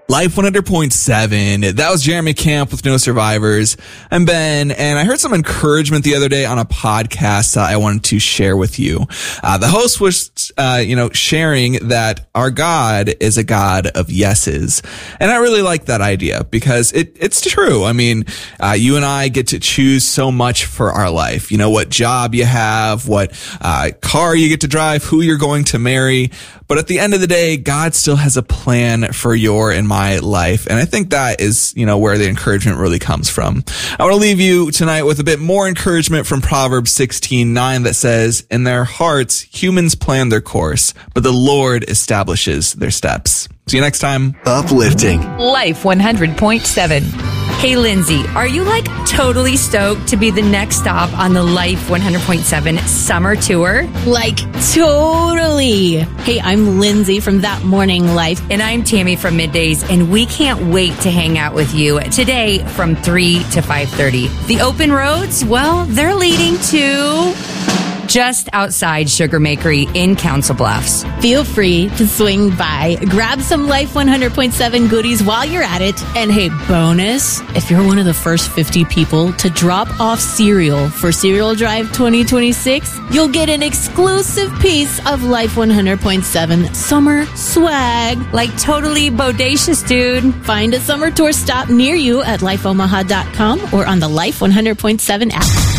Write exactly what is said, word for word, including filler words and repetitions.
Life one hundred point seven. That was Jeremy Camp with No Survivors. I'm Ben, and I heard some encouragement the other day on a podcast uh, I wanted to share with you. Uh, the host was, uh, you know, sharing that our God is a God of yeses. And I really like that idea because it, it's true. I mean, uh, you and I get to choose so much for our life. You know, what job you have, what uh, car you get to drive, who you're going to marry. But at the end of the day, God still has a plan for your and my life. And I think that is, you know, where the encouragement really comes from. I want to leave you tonight with a bit more encouragement from Proverbs sixteen nine that says, in their hearts, humans plan their course, but the Lord establishes their steps. See you next time. Uplifting. Life one hundred point seven. Hey, Lindsay, are you like totally stoked to be the next stop on the Life one hundred point seven summer tour? Like, totally. Hey, I'm Lindsay from That Morning Life. And I'm Tammy from Middays, and we can't wait to hang out with you today from three to five thirty. The open roads, well, they're leading to just outside Sugar Makery in Council Bluffs. Feel free to swing by, grab some Life one hundred point seven goodies while you're at it. And hey, bonus, if you're one of the first fifty people to drop off cereal for Cereal Drive twenty twenty-six, you'll get an exclusive piece of Life one hundred point seven summer swag. Like totally bodacious, dude. Find a summer tour stop near you at life omaha dot com or on the Life one hundred point seven app.